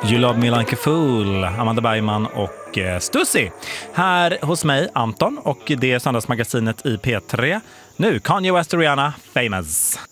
You Love Me Like a Fool, Amanda Bergman och Stussy. Här hos mig, Anton, och det är söndagsmagasinet i P3. Nu, Kanye West och Rihanna, Famous.